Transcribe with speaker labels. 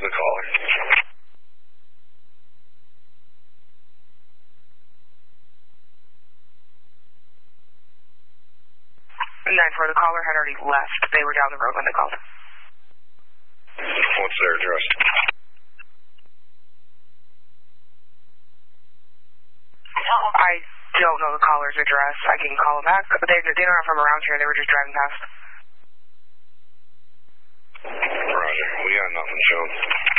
Speaker 1: the caller.
Speaker 2: 9-4, the caller had already left. They were down the road when they called.
Speaker 1: What's their address?
Speaker 2: I don't know the caller's address. I can call them back. They're not from around here. They were just driving past.
Speaker 1: Roger. We got nothing shown.